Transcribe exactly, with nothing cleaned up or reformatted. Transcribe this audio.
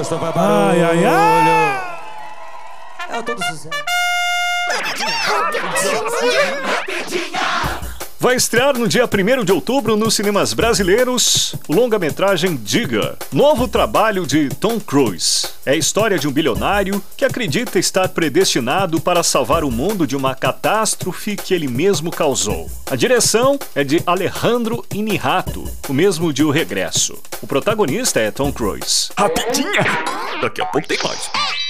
Só vai barulho. Ai, ai, ai. É todo sucesso. Vai estrear no dia primeiro de outubro nos cinemas brasileiros o longa-metragem Digger, novo trabalho de Tom Cruise. É a história de um bilionário que acredita estar predestinado para salvar o mundo de uma catástrofe que ele mesmo causou. A direção é de Alejandro Inarritu, o mesmo de O Regresso. O protagonista é Tom Cruise. Rapidinha! Daqui a pouco tem mais.